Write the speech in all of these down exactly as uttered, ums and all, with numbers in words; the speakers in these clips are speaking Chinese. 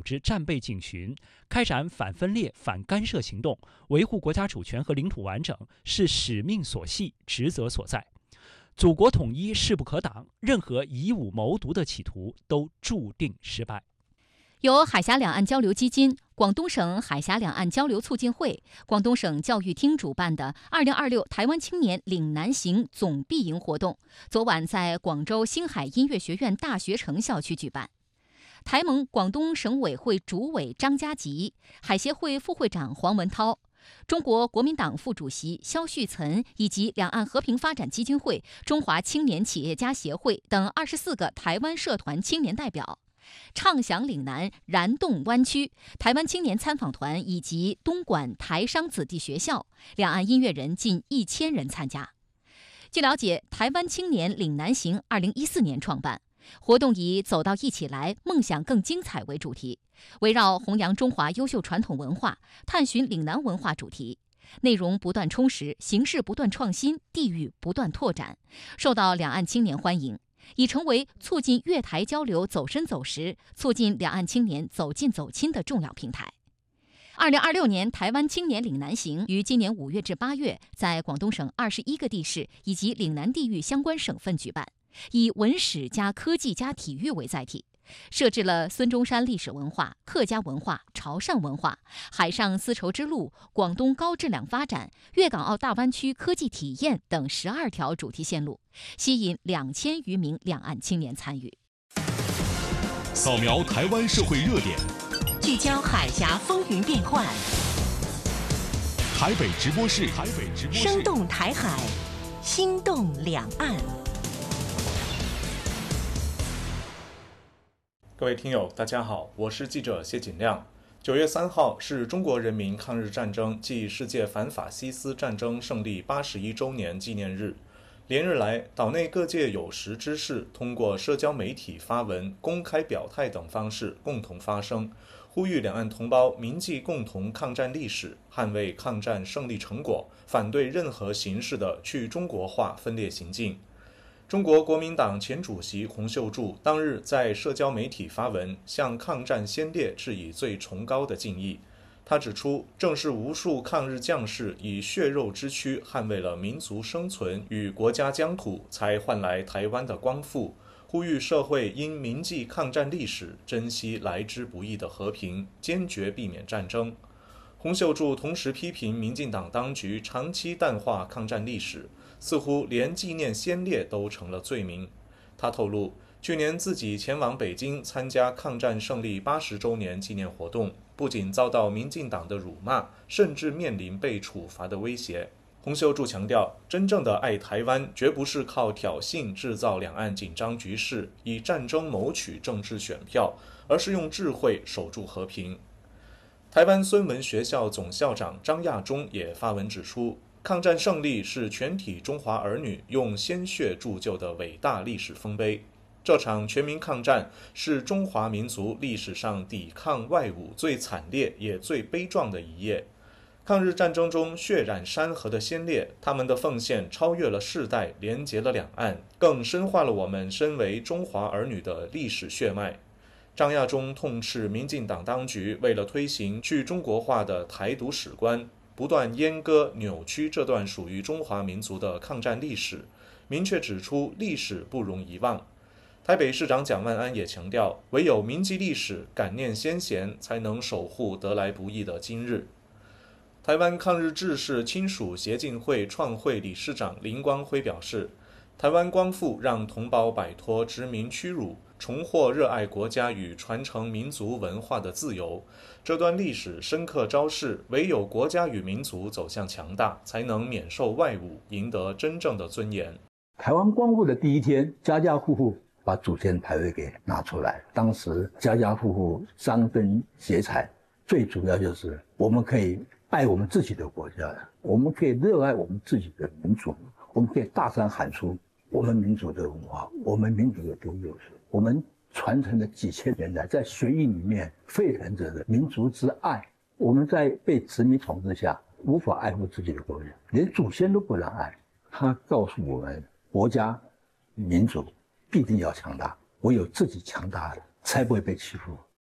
组织战备警巡，开展反分裂、反干涉行动，维护国家主权和领土完整是使命所系、职责所在。祖国统一势不可挡，任何以武谋独的企图都注定失败。 由海峡两岸交流基金、广东省海峡两岸交流促进会、广东省教育厅主办的二零二六台湾青年岭南行总闭营活动，昨晚在广州星海音乐学院大学城校区举办。台盟广东省委会主委张家吉、海协会副会长黄文涛、中国国民党副主席萧旭岑以及两岸和平发展基金会、中华青年企业家协会等二十四个台湾社团青年代表，畅享岭南燃动湾区、台湾青年参访团以及东莞台商子弟学校，两岸音乐人近一千人参加。据了解，台湾青年岭南行二零一四年创办，活动以走到一起来，梦想更精彩为主题，围绕弘扬中华优秀传统文化、探寻岭南文化主题，内容不断充实，形式不断创新，地域不断拓展，受到两岸青年欢迎，已成为促进粤台交流走深走实、促进两岸青年走近走亲的重要平台。二零二六年台湾青年岭南行于今年五月至八月在广东省二十一个地市以及岭南地域相关省份举办，以文史加科技加体育为载体，设置了孙中山历史文化、客家文化、潮汕文化、海上丝绸之路、广东高质量发展、粤港澳大湾区科技体验等十二条主题线路，吸引两千余名两岸青年参与。 扫描台湾社会热点， 聚焦海峡风云变幻。 台北直播室，台北直播室， 生动台海，心动两岸。 各位听友，大家好，我是记者谢锦亮。九月三号是中国人民抗日战争暨世界反法西斯战争胜利八十一周年纪念日。连日来，岛内各界有识之士通过社交媒体发文、公开表态等方式共同发声，呼吁两岸同胞铭记共同抗战历史，捍卫抗战胜利成果，反对任何形式的去中国化分裂行径。中国国民党前主席洪秀柱当日在社交媒体发文，向抗战先烈致以最崇高的敬意。他指出，正是无数抗日将士以血肉之躯捍卫了民族生存与国家疆土，才换来台湾的光复。呼吁社会应铭记抗战历史，珍惜来之不易的和平，坚决避免战争。洪秀柱同时批评民进党当局长期淡化抗战历史，似乎连纪念先烈都成了罪名。他透露，去年自己前往北京参加抗战胜利八十周年纪念活动，不仅遭到民进党的辱骂，甚至面临被处罚的威胁。洪秀柱强调，真正的爱台湾绝不是靠挑衅制造两岸紧张局势，以战争谋取政治选票，而是用智慧守住和平。台湾孙文学校总校长张亚中也发文指出，抗战胜利是全体中华儿女用鲜血铸就的伟大历史丰碑。这场全民抗战是中华民族历史上抵抗外侮最惨烈也最悲壮的一页。抗日战争中血染山河的先烈，他们的奉献超越了世代，连结了两岸，更深化了我们身为中华儿女的历史血脉。张亚中痛斥民进党当局为了推行去中国化的台独史观，不断阉割扭曲这段属于中华民族的抗战历史，明确指出历史不容遗忘。台北市长蒋万安也强调，唯有铭记历史，感念先贤，才能守护得来不易的今日。台湾抗日志士亲属协进会创会理事长林光辉表示，台湾光复让同胞摆脱殖民屈辱，重获热爱国家与传承民族文化的自由。这段历史深刻昭示，唯有国家与民族走向强大，才能免受外侮，赢得真正的尊严。 台湾光复的第一天，家家户户把祖先牌位给拿出来，当时家家户户张灯结彩，最主要就是我们可以爱我们自己的国家，我们可以热爱我们自己的民族，我们可以大声喊出我们民族的文化，我们民族的独有性，我们传承了几千年来在血液里面沸腾着的民族之爱。我们在被殖民统治下无法爱护自己的国家，连祖先都不能爱。他告诉我们，国家民族必定要强大，唯有自己强大了，才不会被欺负。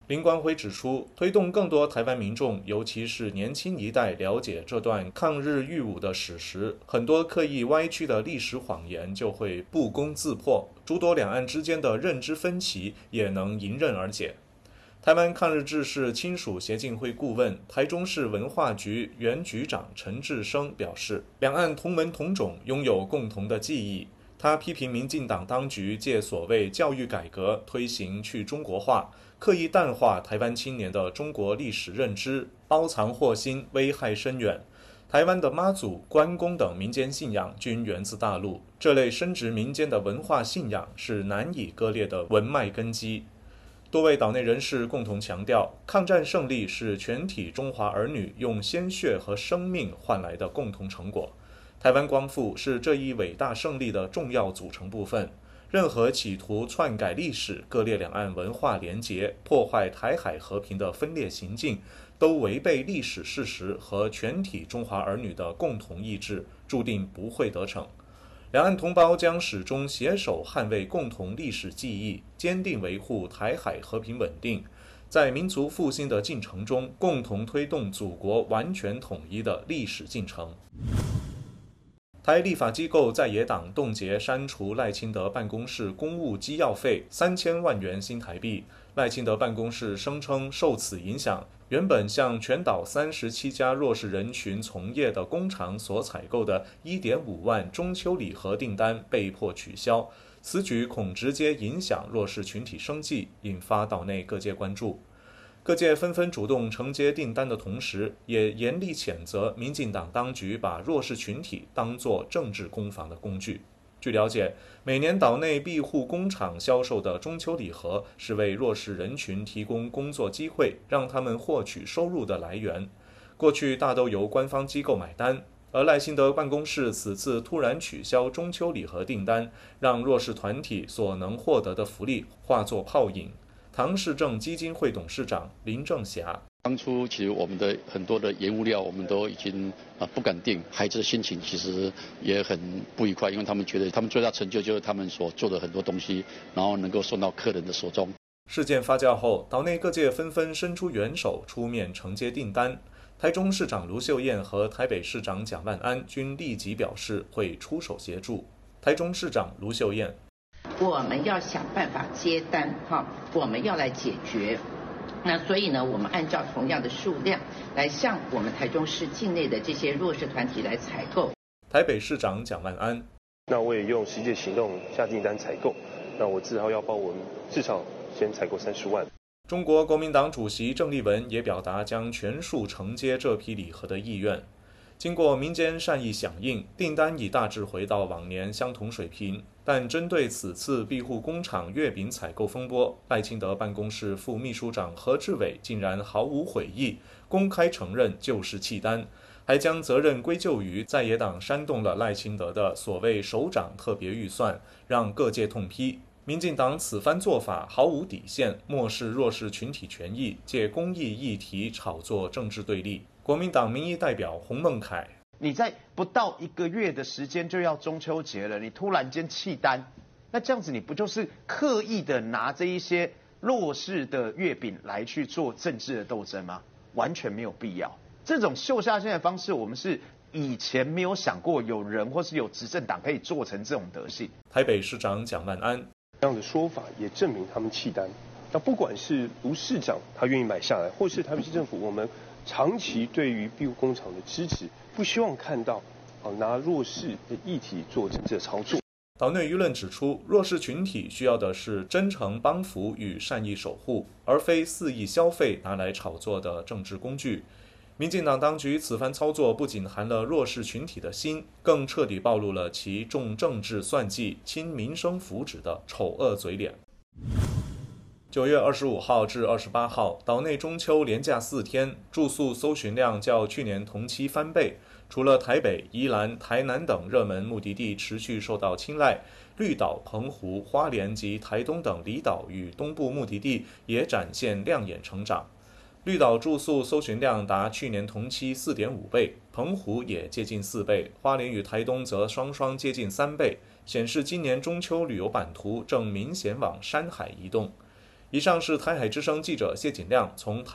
林光辉指出，推动更多台湾民众，尤其是年轻一代了解这段抗日御侮的史实，很多刻意歪曲的历史谎言就会不攻自破，诸多两岸之间的认知分歧也能迎刃而解。台湾抗日志士亲属协进会顾问、台中市文化局原局长陈志生表示，两岸同文同种，拥有共同的记忆。他批评民进党当局借所谓教育改革推行去中国化，刻意淡化台湾青年的中国历史认知，包藏祸心，危害深远。台湾的妈祖、关公等民间信仰均源自大陆，这类深植民间的文化信仰是难以割裂的文脉根基。多位岛内人士共同强调，抗战胜利是全体中华儿女用鲜血和生命换来的共同成果。台湾光复是这一伟大胜利的重要组成部分。任何企图篡改历史、割裂两岸文化连结、破坏台海和平的分裂行径，都违背历史事实和全体中华儿女的共同意志，注定不会得逞。两岸同胞将始终携手捍卫共同历史记忆，坚定维护台海和平稳定，在民族复兴的进程中，共同推动祖国完全统一的历史进程。台立法机构在野党冻结删除赖清德办公室公务机要费三千万元新台币。赖清德办公室声称受此影响，原本向全岛三十七家弱势人群从业的工厂所采购的 一点五万中秋礼盒订单被迫取消，此举恐直接影响弱势群体生计，引发岛内各界关注。各界纷纷主动承接订单的同时，也严厉谴责民进党当局把弱势群体当作政治攻防的工具。据了解，每年岛内庇护工厂销售的中秋礼盒是为弱势人群提供工作机会，让他们获取收入的来源。过去大都由官方机构买单，而赖清德办公室此次突然取消中秋礼盒订单，让弱势团体所能获得的福利化作泡影。唐市政基金会董事长林正霞， 当初其实我们的很多的原物料我们都已经啊不敢订，孩子的心情其实也很不愉快，因为他们觉得他们最大成就就是他们所做的很多东西，然后能够送到客人的手中。 事件发酵后，岛内各界纷纷伸出援手，出面承接订单。台中市长卢秀燕和台北市长蒋万安均立即表示会出手协助。台中市长卢秀燕， 我们要想办法接单，哈，我们要来解决。那所以呢，我们按照同样的数量来向我们台中市境内的这些弱势团体来采购。 台北市长蒋万安， 那我也用实际行动下订单采购，那我至少要帮我们至少先采购三十万。 中国国民党主席郑丽文也表达将全数承接这批礼盒的意愿。经过民间善意响应，订单已大致回到往年相同水平。但针对此次庇护工厂月饼采购风波，赖清德办公室副秘书长何志伟竟然毫无悔意，公开承认就是弃单，还将责任归咎于在野党煽动了赖清德的所谓首长特别预算，让各界痛批。民进党此番做法毫无底线，漠视弱势群体权益，借公益议题炒作政治对立。国民党民意代表洪孟凯， 你在不到一个月的时间就要中秋节了，你突然间弃单，那这样子你不就是刻意的拿这一些弱势的月饼来去做政治的斗争吗？完全没有必要。这种秀下限的方式，我们是以前没有想过有人或是有执政党可以做成这种德性。 台北市长蒋万安， 这样的说法也证明他们弃单。那不管是卢市长他愿意买下来，或是台北市政府，我们长期对于庇护工厂的支持，不希望看到啊拿弱势的议题做政治的操作。 岛内舆论指出，弱势群体需要的是真诚帮扶与善意守护，而非肆意消费拿来炒作的政治工具。民进党当局此番操作不仅寒了弱势群体的心，更彻底暴露了其重政治算计、亲民生福祉的丑恶嘴脸。九月二十五号至二十八号，岛内中秋连假四天，住宿搜寻量较去年同期翻倍。除了台北、宜兰、台南等热门目的地持续受到青睐，绿岛、澎湖、花莲及台东等离岛与东部目的地也展现亮眼成长。绿岛住宿搜寻量达去年同期 四点五倍，澎湖也接近四倍，花莲与台东则双双接近三倍，显示今年中秋旅游版图正明显往山海移动。 以上是台海之声记者谢锦亮从台